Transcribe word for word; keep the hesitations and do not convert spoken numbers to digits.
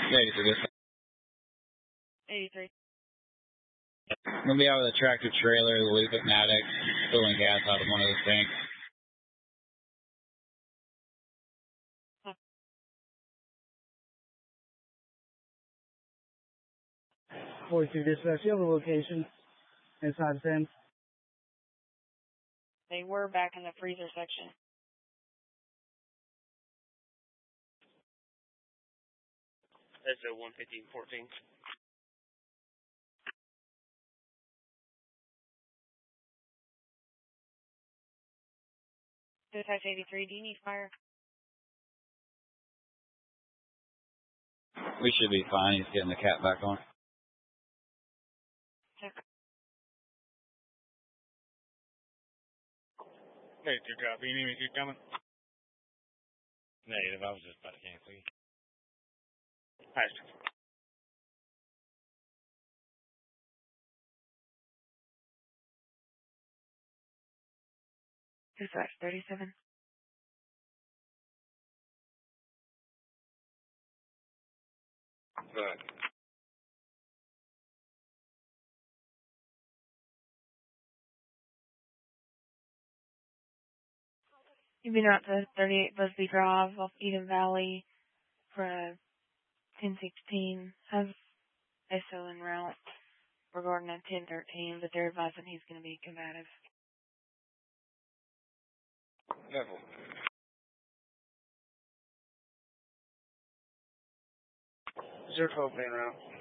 eighty-three. eighty-three. I'm going to be out with a tractor trailer, the loop at Maddox, pulling gas out of one of the tanks. forty-two dispatch, you have a location inside fence? They were back in the freezer section. S O one fifteen fourteen. Dispatch eighty-three, do you need fire? We should be fine. He's getting the cat back on. Check. eighty-two copy. You need me to keep coming? Negative. I was just about to cancel you. Nice. Dispatch thirty-seven. Right. You've been out to thirty-eight Busby Drive off Eden Valley for a ten sixteen. Have S O en route regarding a ten thirteen, but they're advising he's going to be combative. Level. Zero twelve being route.